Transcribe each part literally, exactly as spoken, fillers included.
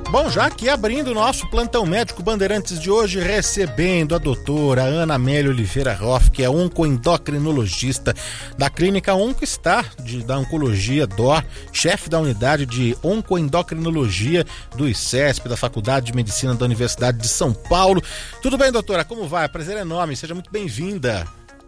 Bom, já aqui abrindo o nosso Plantão Médico Bandeirantes de hoje, recebendo a doutora Ana Amélia Oliveira Hoff, que é oncoendocrinologista da Clínica OncoStar, de, da Oncologia D O R, chefe da unidade de oncoendocrinologia do I C E S P, da Faculdade de Medicina da Universidade de São Paulo. Tudo bem, doutora? Como vai? Prazer enorme, seja muito bem-vinda.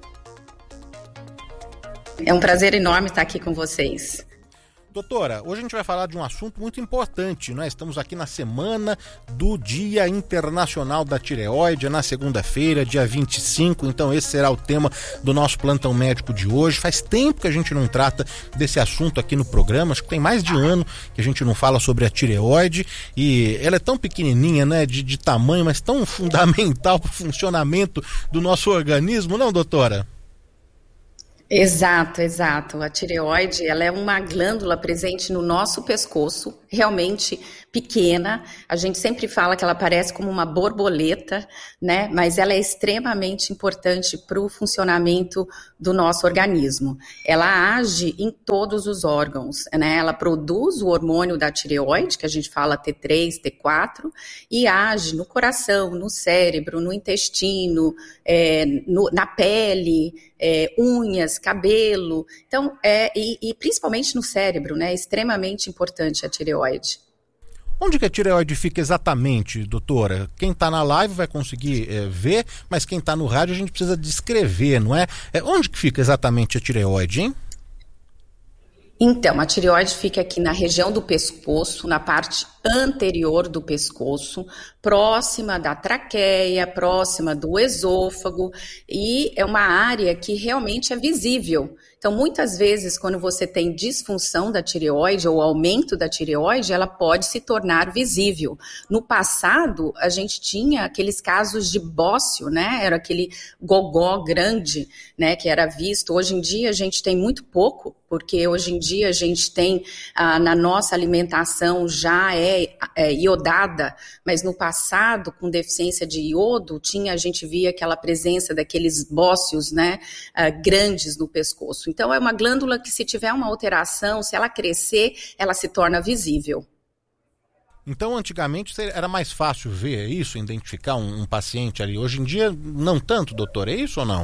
É um prazer enorme estar aqui com vocês. Doutora, hoje a gente vai falar de um assunto muito importante. Nós estamos aqui na semana do Dia Internacional da Tireoide, na segunda-feira, dia vinte e cinco, então esse será o tema do nosso plantão médico de hoje. Faz tempo que a gente não trata desse assunto aqui no programa, acho que tem mais de ano que a gente não fala sobre a tireoide, e ela é tão pequenininha, né, de, de tamanho, mas tão fundamental para o funcionamento do nosso organismo, não, doutora? Exato, exato. A tireoide, ela é uma glândula presente no nosso pescoço, realmente pequena. A gente sempre fala que ela parece como uma borboleta, né? Mas ela é extremamente importante para o funcionamento do nosso organismo. Ela age em todos os órgãos, né? Ela produz o hormônio da tireoide, que a gente fala T três, T quatro, e age no coração, no cérebro, no intestino, é, no, na pele, é, unhas, cabelo. Então, é, e, e principalmente no cérebro, né? É extremamente importante a tireoide. Onde que a tireoide fica exatamente, doutora? Quem está na live vai conseguir é, ver, mas quem está no rádio a gente precisa descrever, não é? é? Onde que fica exatamente a tireoide, hein? Então, a tireoide fica aqui na região do pescoço, na parte anterior do pescoço, próxima da traqueia, próxima do esôfago, e é uma área que realmente é visível. Então, muitas vezes, quando você tem disfunção da tireoide ou aumento da tireoide, ela pode se tornar visível. No passado, a gente tinha aqueles casos de bócio, né? Era aquele gogó grande, né? Que era visto. Hoje em dia, a gente tem muito pouco, porque hoje em dia a gente tem, ah, na nossa alimentação já é, é iodada, mas no passado, com deficiência de iodo, tinha, a gente via aquela presença daqueles bócios, né? Ah, grandes no pescoço. Então, é uma glândula que, se tiver uma alteração, se ela crescer, ela se torna visível. Então, antigamente era mais fácil ver isso, identificar um, um paciente ali. Hoje em dia, não tanto, doutor, é isso ou não?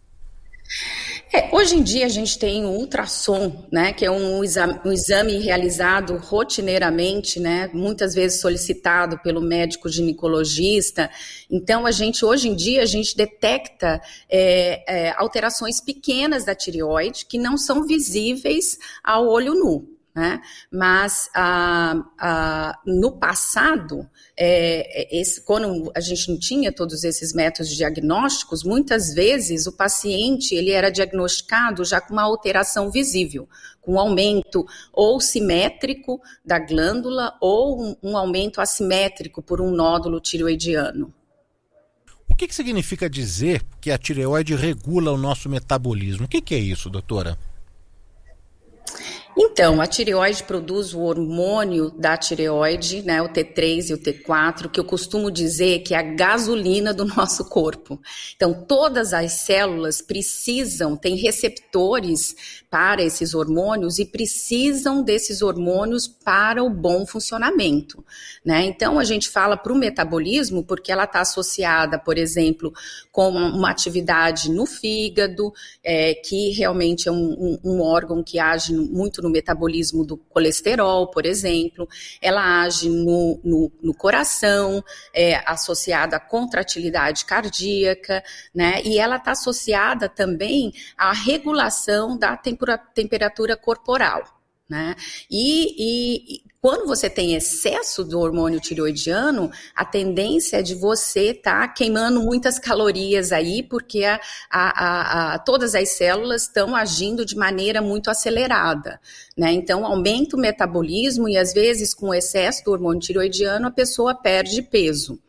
É, hoje em dia a gente tem o ultrassom, né, que é um exame, um exame realizado rotineiramente, né, muitas vezes solicitado pelo médico ginecologista. Então, a gente, hoje em dia, a gente detecta é, é, alterações pequenas da tireoide que não são visíveis ao olho nu. Né? Mas ah, ah, no passado, é, esse, quando a gente não tinha todos esses métodos diagnósticos, muitas vezes o paciente ele era diagnosticado já com uma alteração visível, com um aumento ou simétrico da glândula ou um, um aumento assimétrico por um nódulo tireoidiano. O que, que significa dizer que a tireoide regula o nosso metabolismo? O que, que é isso, doutora? Então, a tireoide produz o hormônio da tireoide, né, o T três e o T quatro, que eu costumo dizer que é a gasolina do nosso corpo. Então, todas as células precisam, têm receptores para esses hormônios e precisam desses hormônios para o bom funcionamento, né? Então, a gente fala para o metabolismo porque ela está associada, por exemplo, com uma atividade no fígado, é, que realmente é um, um, um órgão que age muito no metabolismo do colesterol, por exemplo. Ela age no, no, no coração, é, associada à contratilidade cardíaca, né? E ela está associada também à regulação da temperatura, temperatura corporal, né? E, e, e quando você tem excesso do hormônio tireoidiano, a tendência é de você estar tá queimando muitas calorias aí, porque a, a, a, a, todas as células estão agindo de maneira muito acelerada, né? Então, aumenta o metabolismo e, às vezes, com o excesso do hormônio tireoidiano, a pessoa perde peso.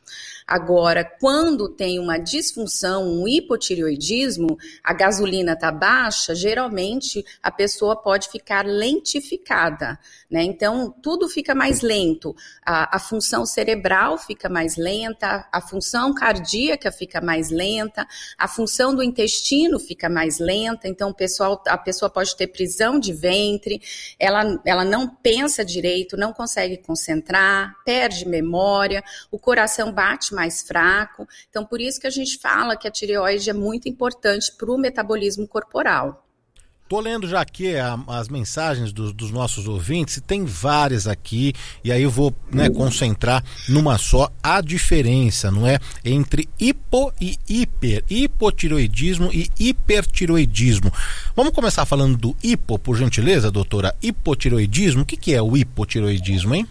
Agora, quando tem uma disfunção, um hipotireoidismo, a gasolina está baixa, geralmente a pessoa pode ficar lentificada, né? Então, tudo fica mais lento. A, a função cerebral fica mais lenta, a função cardíaca fica mais lenta, a função do intestino fica mais lenta. Então, o pessoal, a pessoa pode ter prisão de ventre, ela, ela não pensa direito, não consegue concentrar, perde memória, o coração bate mais fraco. Então, por isso que a gente fala que a tireoide é muito importante para o metabolismo corporal. Tô lendo já aqui a, as mensagens do, dos nossos ouvintes, e tem várias aqui, e aí eu vou, né, concentrar numa só a diferença, não é? Entre hipo e hiper, hipotireoidismo e hipertireoidismo. Vamos começar falando do hipo, por gentileza, doutora? Hipotireoidismo, o que, que é o hipotireoidismo, hein?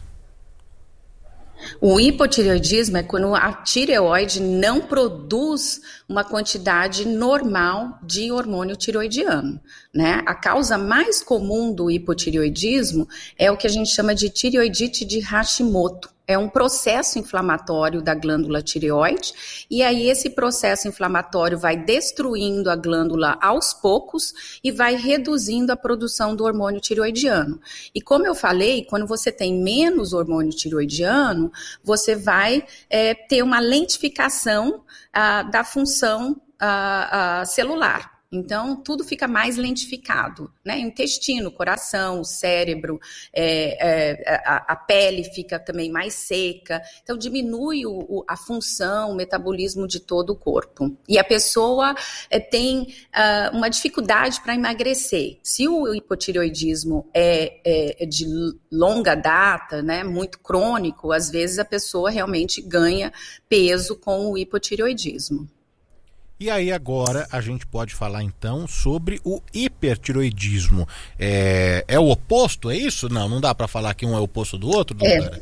O hipotireoidismo é quando a tireoide não produz uma quantidade normal de hormônio tireoidiano, né? A causa mais comum do hipotireoidismo é o que a gente chama de tireoidite de Hashimoto. É um processo inflamatório da glândula tireoide, e aí esse processo inflamatório vai destruindo a glândula aos poucos e vai reduzindo a produção do hormônio tireoidiano. E como eu falei, quando você tem menos hormônio tireoidiano, você vai é, ter uma lentificação ah, da função ah, ah, celular. Então, tudo fica mais lentificado, né? Intestino, coração, cérebro, é, é, a, a pele fica também mais seca. Então, diminui o, o, a função, o metabolismo de todo o corpo. E a pessoa é, tem uh, uma dificuldade para emagrecer. Se o hipotireoidismo é, é, é de longa data, né, muito crônico, às vezes a pessoa realmente ganha peso com o hipotireoidismo. E aí agora a gente pode falar então sobre o hipertireoidismo. É, é o oposto, é isso? Não, não dá para falar que um é o oposto do outro, doutora?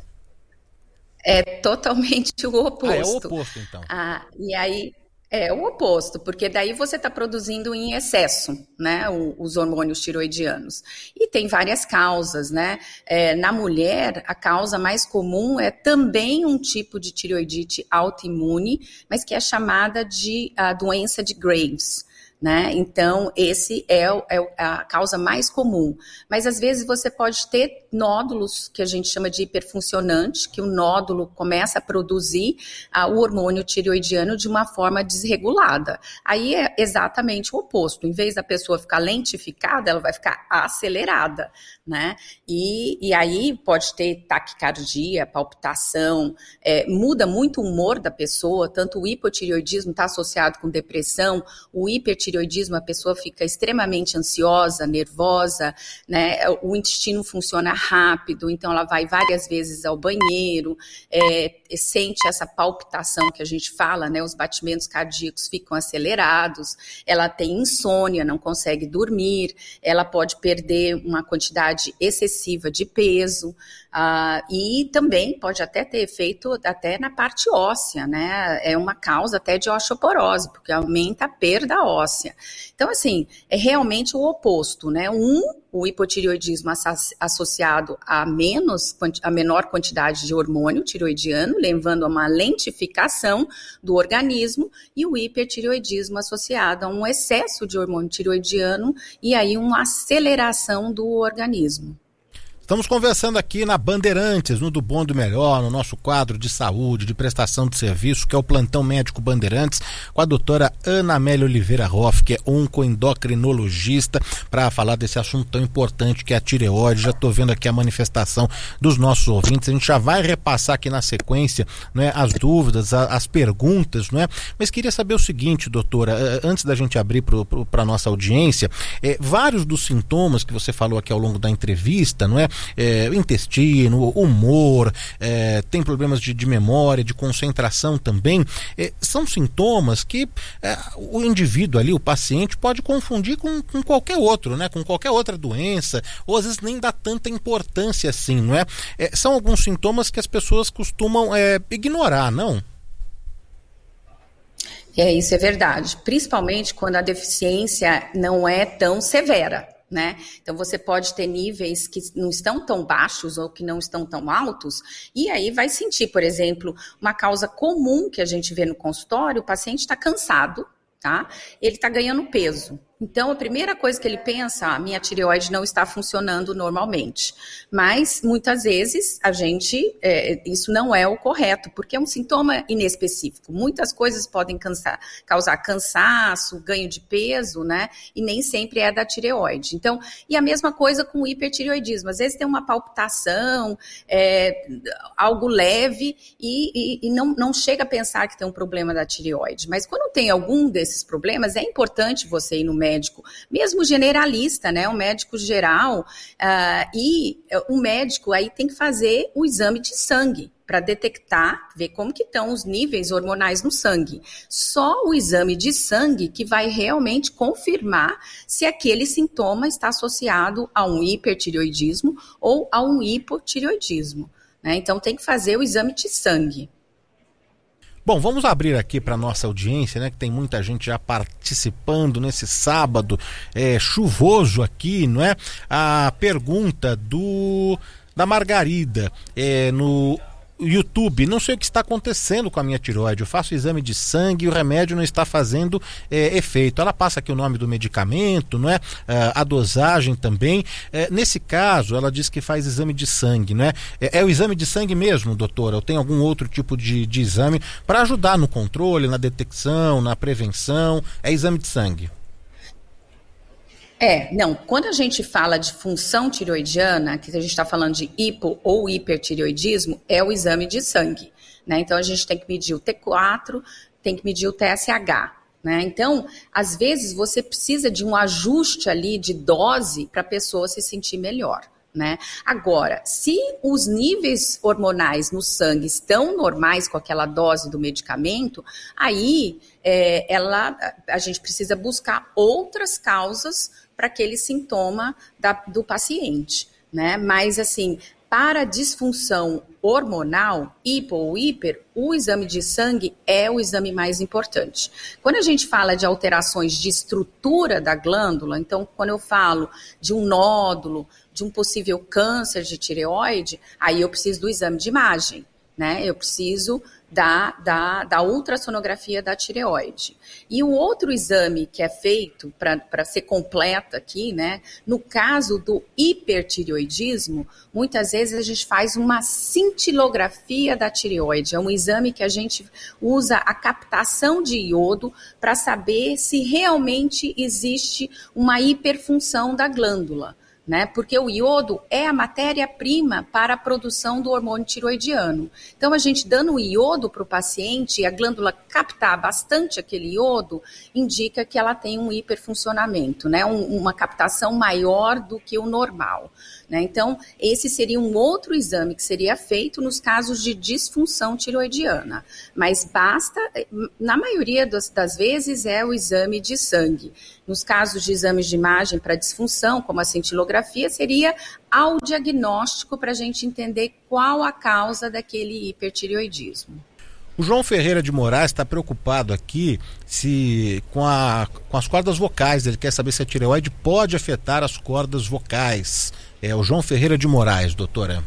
É, é totalmente o oposto. Ah, é o oposto então. Ah, e aí é o oposto, porque daí você está produzindo em excesso, né, os hormônios tireoidianos. E tem várias causas, né? É, na mulher, a causa mais comum é também um tipo de tireoidite autoimune, mas que é chamada de a doença de Graves. Né? Então, esse é, é a causa mais comum. Mas, às vezes, você pode ter nódulos que a gente chama de hiperfuncionante, que o nódulo começa a produzir ah, o hormônio tireoidiano de uma forma desregulada. Aí é exatamente o oposto. Em vez da pessoa ficar lentificada, ela vai ficar acelerada, né? E, e aí pode ter taquicardia, palpitação, é, muda muito o humor da pessoa, tanto o hipotireoidismo está associado com depressão, o hipertireoidismo, a pessoa fica extremamente ansiosa, nervosa, né? O intestino funciona rápido, então ela vai várias vezes ao banheiro, é, sente essa palpitação que a gente fala, né? Os batimentos cardíacos ficam acelerados, ela tem insônia, não consegue dormir, ela pode perder uma quantidade excessiva de peso, uh, e também pode até ter efeito até na parte óssea, né? É uma causa até de osteoporose, porque aumenta a perda óssea. Então, assim, é realmente o oposto, né? Um, o hipotireoidismo associado a, menos, a menor quantidade de hormônio tireoidiano, levando a uma lentificação do organismo, e o hipertireoidismo associado a um excesso de hormônio tireoidiano e aí uma aceleração do organismo. Estamos conversando aqui na Bandeirantes, no Do Bom e do Melhor, no nosso quadro de saúde, de prestação de serviço, que é o Plantão Médico Bandeirantes, com a doutora Ana Amélia Oliveira Hoff, que é oncoendocrinologista, para falar desse assunto tão importante que é a tireoide. Já estou vendo aqui a manifestação dos nossos ouvintes, a gente já vai repassar aqui na sequência, né, as dúvidas, a, as perguntas, não é? Mas queria saber o seguinte, doutora, antes da gente abrir para a nossa audiência, é, vários dos sintomas que você falou aqui ao longo da entrevista, não é? É, intestino, humor, é, tem problemas de, de memória, de concentração também, é, são sintomas que é, o indivíduo ali, o paciente, pode confundir com, com qualquer outro, né? Com qualquer outra doença, ou às vezes nem dá tanta importância assim, não é? É, são alguns sintomas que as pessoas costumam é, ignorar, não? É, isso é verdade, principalmente quando a deficiência não é tão severa. né? Então você pode ter níveis que não estão tão baixos ou que não estão tão altos, e aí vai sentir, por exemplo, uma causa comum que a gente vê no consultório: o paciente está cansado, tá? Ele está ganhando peso. Então, a primeira coisa que ele pensa: a minha tireoide não está funcionando normalmente. Mas, muitas vezes, a gente, é, isso não é o correto, porque é um sintoma inespecífico. Muitas coisas podem cansar, causar cansaço, ganho de peso, né? E nem sempre é da tireoide. Então, e a mesma coisa com o hipertireoidismo. Às vezes tem uma palpitação, é, algo leve, e, e, e não, não chega a pensar que tem um problema da tireoide. Mas quando tem algum desses problemas, é importante você ir no médico, médico, mesmo generalista, né, um médico geral, uh, e o médico aí tem que fazer o exame de sangue para detectar, ver como que estão os níveis hormonais no sangue. Só o exame de sangue que vai realmente confirmar se aquele sintoma está associado a um hipertireoidismo ou a um hipotireoidismo, né? Então tem que fazer o exame de sangue. Bom, vamos abrir aqui para nossa audiência, né, que tem muita gente já participando nesse sábado é, chuvoso aqui, não é? A pergunta do da Margarida é, no YouTube: não sei o que está acontecendo com a minha tireoide, eu faço exame de sangue e o remédio não está fazendo é, efeito. Ela passa aqui o nome do medicamento, não é? A dosagem também. É, nesse caso, ela diz que faz exame de sangue, não é? É, é o exame de sangue mesmo, doutora? Ou tem algum outro tipo de, de exame para ajudar no controle, na detecção, na prevenção? É exame de sangue? É, não, quando a gente fala de função tireoidiana, que a gente está falando de hipo ou hipertireoidismo, é o exame de sangue, né? Então a gente tem que medir o T quatro, tem que medir o T S H, né? Então, às vezes você precisa de um ajuste ali de dose para a pessoa se sentir melhor, né? Agora, se os níveis hormonais no sangue estão normais com aquela dose do medicamento, aí é, ela, a gente precisa buscar outras causas para aquele sintoma da, do paciente, né? Mas assim, para disfunção hormonal, hipo ou hiper, o exame de sangue é o exame mais importante. Quando a gente fala de alterações de estrutura da glândula, então quando eu falo de um nódulo, de um possível câncer de tireoide, aí eu preciso do exame de imagem, né? Eu preciso da, da, da ultrassonografia da tireoide. E o outro exame que é feito para ser completo aqui, né? No caso do hipertireoidismo, muitas vezes a gente faz uma cintilografia da tireoide. É um exame que a gente usa a captação de iodo para saber se realmente existe uma hiperfunção da glândula, né? Porque o iodo é a matéria-prima para a produção do hormônio tiroidiano. Então, a gente dando o iodo para o paciente e a glândula captar bastante aquele iodo, indica que ela tem um hiperfuncionamento, né? Um, uma captação maior do que o normal, né? Então, esse seria um outro exame que seria feito nos casos de disfunção tiroidiana. Mas basta, na maioria das, das vezes, é o exame de sangue. Nos casos de exames de imagem para disfunção, como a cintilografia, seria ao diagnóstico para a gente entender qual a causa daquele hipertireoidismo. O João Ferreira de Moraes está preocupado aqui se, com, a, com as cordas vocais. Ele quer saber se a tireoide pode afetar as cordas vocais. É o João Ferreira de Moraes, doutora.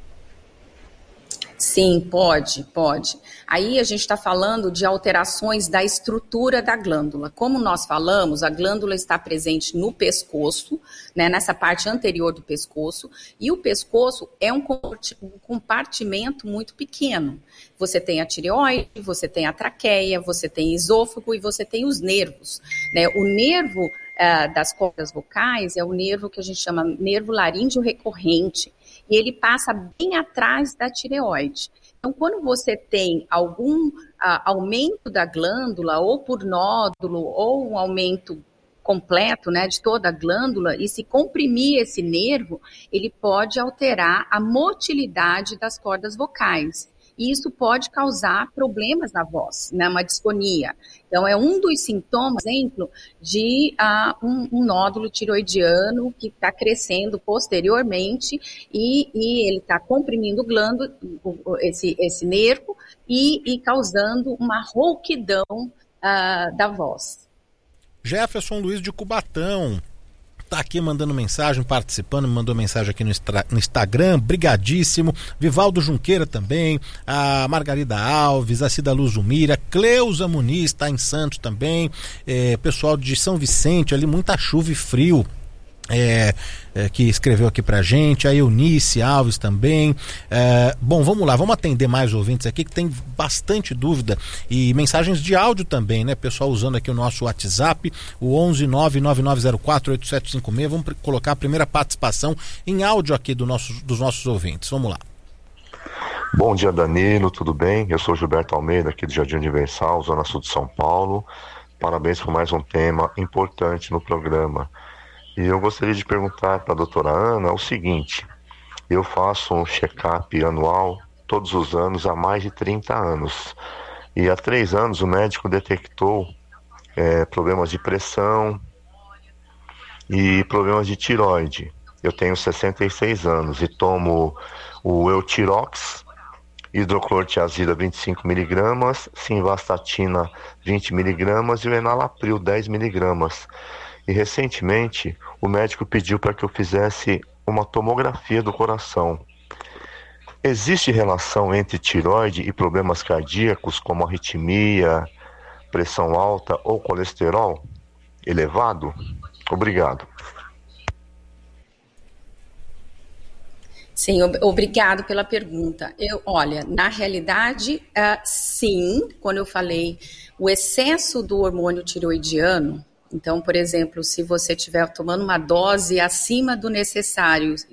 Sim, pode, pode. Aí a gente está falando de alterações da estrutura da glândula. Como nós falamos, a glândula está presente no pescoço, né, nessa parte anterior do pescoço, e o pescoço é um compartimento muito pequeno. Você tem a tireoide, você tem a traqueia, você tem esôfago e você tem os nervos, né? O nervo uh, das cordas vocais é o nervo que a gente chama nervo laríngeo recorrente, e ele passa bem atrás da tireoide. Então, quando você tem algum uh, aumento da glândula, ou por nódulo, ou um aumento completo, né, de toda a glândula, e se comprimir esse nervo, ele pode alterar a motilidade das cordas vocais. E isso pode causar problemas na voz, né, uma disfonia. Então, é um dos sintomas, por exemplo, de uh, um, um nódulo tiroidiano que está crescendo posteriormente e, e ele está comprimindo o glândula, esse, esse nervo e, e causando uma rouquidão uh, da voz. Jefferson Luiz de Cubatão tá aqui mandando mensagem, participando, me mandou mensagem aqui no, extra, no Instagram, brigadíssimo. Vivaldo Junqueira também, a Margarida Alves, a Cida Luzumira, Cleusa Muniz está em Santos também, é, pessoal de São Vicente ali, muita chuva e frio. É, é, que escreveu aqui pra gente, a Eunice Alves também. É, bom, vamos lá, vamos atender mais ouvintes aqui que tem bastante dúvida e mensagens de áudio também, né? Pessoal usando aqui o nosso WhatsApp, o onze nove nove nove zero quatro oito sete cinco seis. Vamos colocar a primeira participação em áudio aqui do nosso, dos nossos ouvintes. Vamos lá. Bom dia, Danilo, tudo bem? Eu sou Gilberto Almeida, aqui do Jardim Universal, Zona Sul de São Paulo. Parabéns por mais um tema importante no programa. E eu gostaria de perguntar para a doutora Ana o seguinte: eu faço um check-up anual todos os anos há mais de trinta anos. E há três anos o médico detectou é, problemas de pressão e problemas de tireoide. Eu tenho sessenta e seis anos e tomo o Eutirox, hidroclorotiazida vinte e cinco miligramas, simvastatina vinte miligramas e o enalapril dez miligramas. E recentemente o médico pediu para que eu fizesse uma tomografia do coração. Existe relação entre tireoide e problemas cardíacos como arritmia, pressão alta ou colesterol elevado? Obrigado. Sim, ob- obrigado pela pergunta. Eu, olha, na realidade, uh, sim, quando eu falei o excesso do hormônio tireoidiano. Então, por exemplo, se você estiver tomando uma dose acima do necessário